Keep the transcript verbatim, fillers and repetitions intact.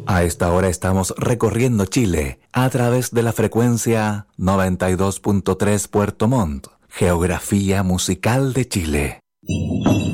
A esta hora estamos recorriendo Chile a través de la frecuencia noventa y dos punto tres Puerto Montt, geografía musical de Chile.